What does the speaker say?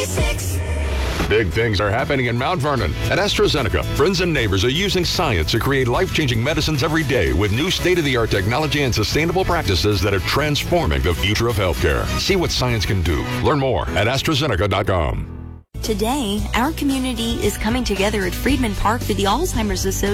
Big things are happening in Mount Vernon. At AstraZeneca, friends and neighbors are using science to create life-changing medicines every day with new state-of-the-art technology and sustainable practices that are transforming the future of healthcare. See what science can do. Learn more at AstraZeneca.com. Today, our community is coming together at Freedman Park for the Alzheimer's Association